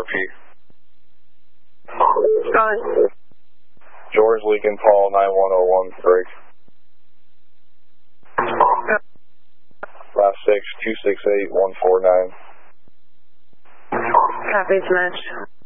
repeat. Go ahead. George Lincoln Paul 9101 break. Last 6 268 149. Copy, smash.